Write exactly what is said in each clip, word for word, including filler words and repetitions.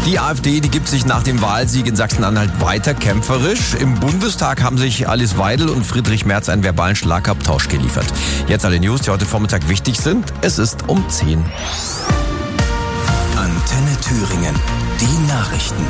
Die AfD, die gibt sich nach dem Wahlsieg in Sachsen-Anhalt weiter kämpferisch. Im Bundestag haben sich Alice Weidel und Friedrich Merz einen verbalen Schlagabtausch geliefert. Jetzt alle News, die heute Vormittag wichtig sind. Es ist um zehn. Antenne Thüringen. Die Nachrichten.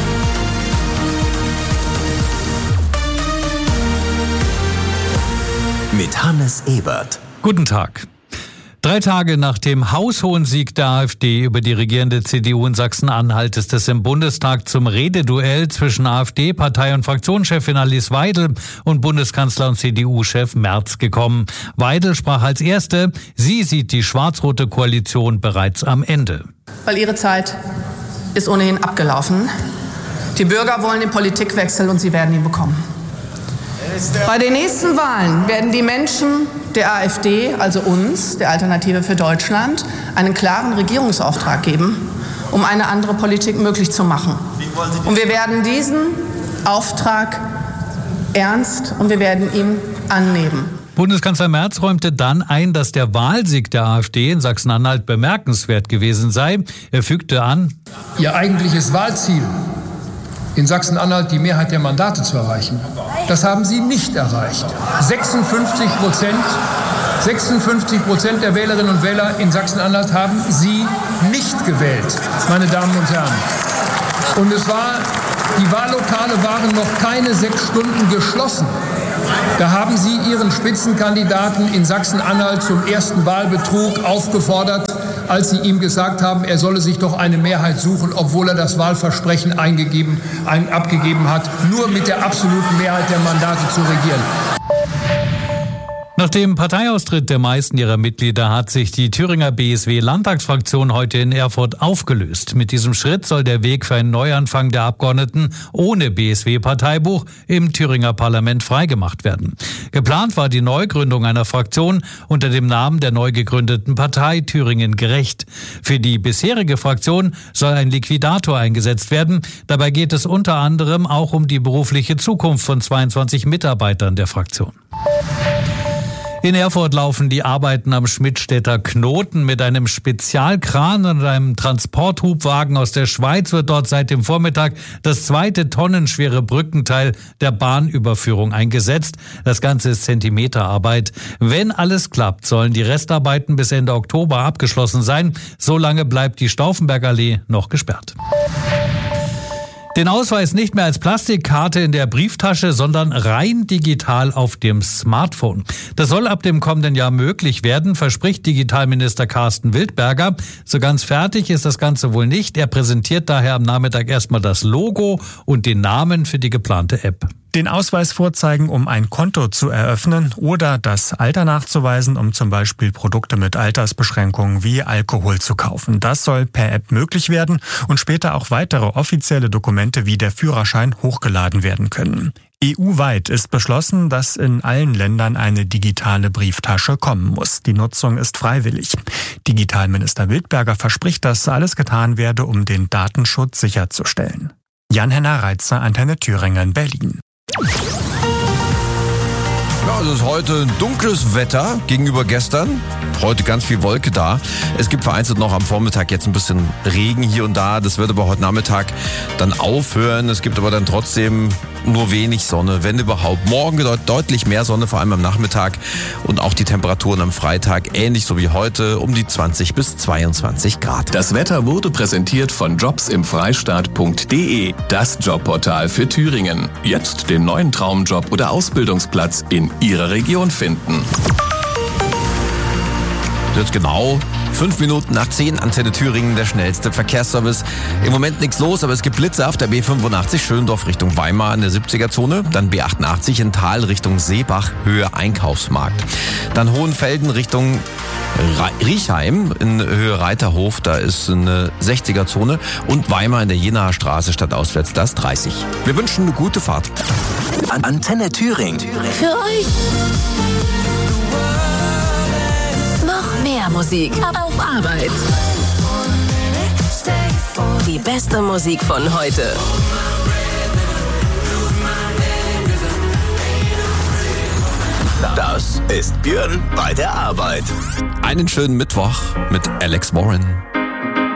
Mit Hannes Ebert. Guten Tag. Drei Tage nach dem haushohen Sieg der AfD über die regierende C D U in Sachsen-Anhalt ist es im Bundestag zum Rededuell zwischen AfD, Partei- und Fraktionschefin Alice Weidel und Bundeskanzler und C D U-Chef Merz gekommen. Weidel sprach als Erste. Sie sieht die schwarz-rote Koalition bereits am Ende. Weil ihre Zeit ist ohnehin abgelaufen. Die Bürger wollen den Politikwechsel und sie werden ihn bekommen. Bei den nächsten Wahlen werden die Menschen der AfD, also uns, der Alternative für Deutschland, einen klaren Regierungsauftrag geben, um eine andere Politik möglich zu machen. Und wir werden diesen Auftrag ernst und wir werden ihn annehmen. Bundeskanzler Merz räumte dann ein, dass der Wahlsieg der AfD in Sachsen-Anhalt bemerkenswert gewesen sei. Er fügte an: Ihr eigentliches Wahlziel, in Sachsen-Anhalt die Mehrheit der Mandate zu erreichen, das haben Sie nicht erreicht. sechsundfünfzig Prozent, sechsundfünfzig Prozent der Wählerinnen und Wähler in Sachsen-Anhalt haben Sie nicht gewählt, meine Damen und Herren. Und es war, die Wahllokale waren noch keine sechs Stunden geschlossen. Da haben Sie Ihren Spitzenkandidaten in Sachsen-Anhalt zum ersten Wahlbetrug aufgefordert, als Sie ihm gesagt haben, er solle sich doch eine Mehrheit suchen, obwohl er das Wahlversprechen eingegeben, ein, abgegeben hat, nur mit der absoluten Mehrheit der Mandate zu regieren. Nach dem Parteiaustritt der meisten ihrer Mitglieder hat sich die Thüringer B S W-Landtagsfraktion heute in Erfurt aufgelöst. Mit diesem Schritt soll der Weg für einen Neuanfang der Abgeordneten ohne B S W-Parteibuch im Thüringer Parlament freigemacht werden. Geplant war die Neugründung einer Fraktion unter dem Namen der neu gegründeten Partei Thüringen Gerecht. Für die bisherige Fraktion soll ein Liquidator eingesetzt werden. Dabei geht es unter anderem auch um die berufliche Zukunft von zweiundzwanzig Mitarbeitern der Fraktion. In Erfurt laufen die Arbeiten am Schmidtstädter Knoten. Mit einem Spezialkran und einem Transporthubwagen aus der Schweiz wird dort seit dem Vormittag das zweite tonnenschwere Brückenteil der Bahnüberführung eingesetzt. Das Ganze ist Zentimeterarbeit. Wenn alles klappt, sollen die Restarbeiten bis Ende Oktober abgeschlossen sein. Solange bleibt die Stauffenbergallee noch gesperrt. Den Ausweis nicht mehr als Plastikkarte in der Brieftasche, sondern rein digital auf dem Smartphone. Das soll ab dem kommenden Jahr möglich werden, verspricht Digitalminister Carsten Wildberger. So ganz fertig ist das Ganze wohl nicht. Er präsentiert daher am Nachmittag erstmal das Logo und den Namen für die geplante App. Den Ausweis vorzeigen, um ein Konto zu eröffnen oder das Alter nachzuweisen, um zum Beispiel Produkte mit Altersbeschränkungen wie Alkohol zu kaufen. Das soll per App möglich werden und später auch weitere offizielle Dokumente wie der Führerschein hochgeladen werden können. E U-weit ist beschlossen, dass in allen Ländern eine digitale Brieftasche kommen muss. Die Nutzung ist freiwillig. Digitalminister Wildberger verspricht, dass alles getan werde, um den Datenschutz sicherzustellen. Jan-Henner Reitzer, Antenne Thüringen, Berlin. Ja, es ist heute dunkles Wetter gegenüber gestern. Heute ganz viel Wolke da. Es gibt vereinzelt noch am Vormittag jetzt ein bisschen Regen hier und da. Das wird aber heute Nachmittag dann aufhören. Es gibt aber dann trotzdem nur wenig Sonne, wenn überhaupt. Morgen deut- deutlich mehr Sonne, vor allem am Nachmittag. Und auch die Temperaturen am Freitag ähnlich so wie heute, um die zwanzig bis zweiundzwanzig Grad. Das Wetter wurde präsentiert von jobs im freistaat punkt de, das Jobportal für Thüringen. Jetzt den neuen Traumjob oder Ausbildungsplatz in Ihrer Region finden. Jetzt genau fünf Minuten nach zehn, Antenne Thüringen, der schnellste Verkehrsservice. Im Moment nichts los, aber es gibt Blitze auf der B fünfundachtzig Schöndorf Richtung Weimar in der siebziger-Zone. Dann B achtundachtzig in Thal Richtung Seebach, Höhe Einkaufsmarkt. Dann Hohenfelden Richtung Riechheim in Höhe Reiterhof, da ist eine sechziger-Zone. Und Weimar in der Jenaer Straße stadtauswärts, das dreißig. Wir wünschen eine gute Fahrt. Antenne Thüringen. Für euch noch mehr Musik auf Arbeit. Die beste Musik von heute. Das ist Björn bei der Arbeit. Einen schönen Mittwoch mit Alex Warren.